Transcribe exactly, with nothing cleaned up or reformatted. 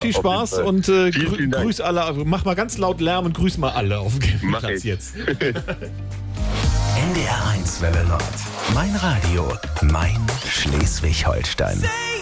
viel Auf jeden Spaß Fall. und äh, Vielen, grü vielen Dank. grüß alle. Also mach mal ganz laut Lärm und grüß mal alle auf dem Mach Campingplatz ich. jetzt. N D R eins Welle Nord. Mein Radio, mein Schleswig-Holstein.